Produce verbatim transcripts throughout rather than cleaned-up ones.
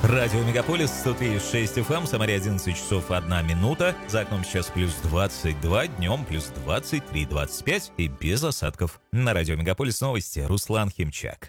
Радио Мегаполис сто три и шесть эф эм, Самаре одиннадцать часов одна минута. За окном сейчас плюс двадцать два, днем плюс двадцать три двадцать пять и без осадков. На Радио Мегаполис новости. Руслан Химчак.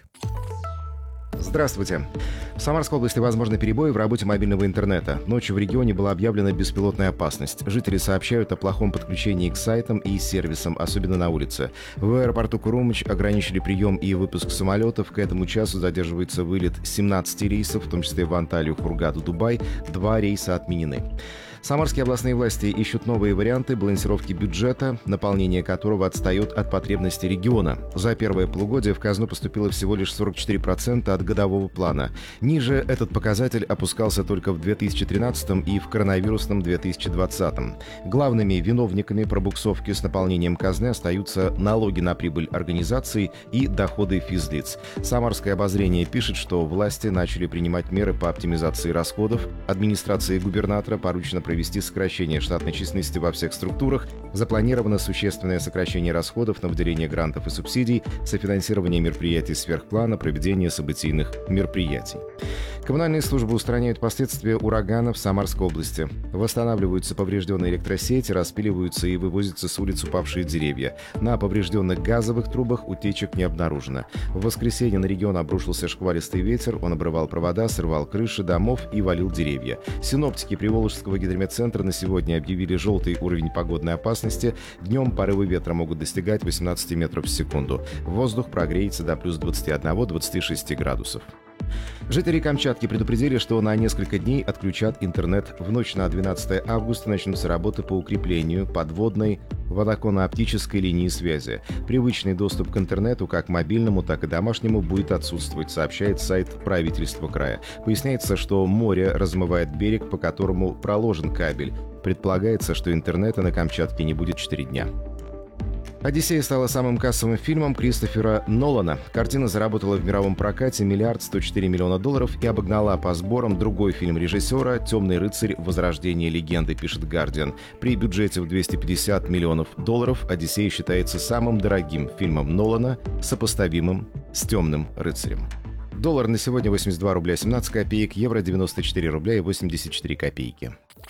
Здравствуйте. В Самарской области возможны перебои в работе мобильного интернета. Ночью в регионе была объявлена беспилотная опасность. Жители сообщают о плохом подключении к сайтам и сервисам, особенно на улице. В аэропорту Курумыч ограничили прием и выпуск самолетов. К этому часу задерживается вылет семнадцати рейсов, в том числе в Анталию, Хургаду, Дубай. Два рейса отменены. Самарские областные власти ищут новые варианты балансировки бюджета, наполнение которого отстает от потребностей региона. За первое полугодие в казну поступило всего лишь сорок четыре процента от годового плана. Ниже этот показатель опускался только в две тысячи тринадцатом и в коронавирусном две тысячи двадцатом. Главными виновниками пробуксовки с наполнением казны остаются налоги на прибыль организаций и доходы физлиц. Самарское обозрение пишет, что власти начали принимать меры по оптимизации расходов. Администрации губернатора поручено провести провести сокращение штатной численности во всех структурах, запланировано существенное сокращение расходов на выделение грантов и субсидий, софинансирование мероприятий сверхплана, проведение событийных мероприятий. Коммунальные службы устраняют последствия урагана в Самарской области. Восстанавливаются поврежденные электросети, распиливаются и вывозятся с улиц упавшие деревья. На поврежденных газовых трубах утечек не обнаружено. В воскресенье на регион обрушился шквалистый ветер, он обрывал провода, срывал крыши домов и валил деревья. Синоптики Приволжского гидрометцентра на сегодня объявили желтый уровень погодной опасности. Днем порывы ветра могут достигать восемнадцати метров в секунду. Воздух прогреется до плюс двадцати одного — двадцати шести градусов. Жители Камчатки предупредили, что на несколько дней отключат интернет. В ночь на двенадцатое августа начнутся работы по укреплению подводной водоконно-оптической линии связи. Привычный доступ к интернету, как мобильному, так и домашнему, будет отсутствовать, сообщает сайт правительства края. Поясняется, что море размывает берег, по которому проложен кабель. Предполагается, что интернета на Камчатке не будет четыре дня. «Одиссея» стала самым кассовым фильмом Кристофера Нолана. Картина заработала в мировом прокате миллиард сто четыре миллиона долларов и обогнала по сборам другой фильм режиссера «Темный рыцарь. Возрождение легенды», пишет «Гардиан». При бюджете в двести пятьдесят миллионов долларов «Одиссея» считается самым дорогим фильмом Нолана, сопоставимым с «Темным рыцарем». Доллар на сегодня восемьдесят два рубля семнадцать копеек, евро девяносто четыре рубля и восемьдесят четыре копейки.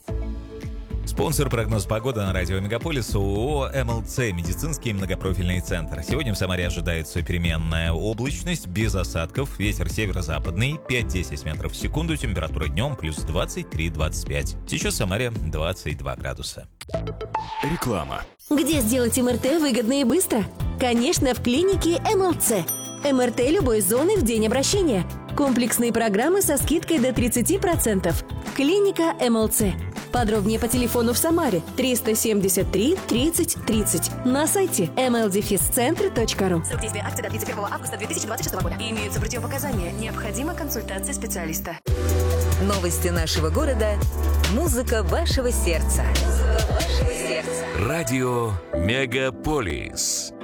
Спонсор прогноз погоды на Радио Мегаполис ООО эм эл цэ «Медицинский многопрофильный центр». Сегодня в Самаре ожидается переменная облачность, без осадков, ветер северо-западный, пять-десять метров в секунду, температура днем плюс двадцать три — двадцать пять. Сейчас в Самаре двадцать два градуса. Реклама. Где сделать эм эр тэ выгодно и быстро? Конечно, в клинике эм эл цэ. эм эр тэ любой зоны в день обращения. Комплексные программы со скидкой до тридцати процентов. Клиника эм эл цэ. Подробнее по телефону в Самаре триста семьдесят три тридцать тридцать. На сайте эм эл дефис центр точка ру. Срок действия акции до тридцать первого августа две тысячи двадцать шестого года. Имеются противопоказания. Необходима консультация специалиста. Новости нашего города. Музыка вашего сердца. Музыка вашего сердца. Радио Мегаполис.